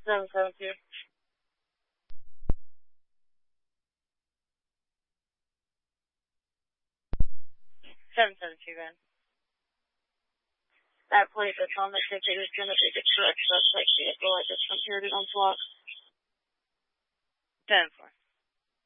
772. 772, man. That plate that's on the ticket is going to be the correct suspect vehicle. I just compared it on block. 10-4.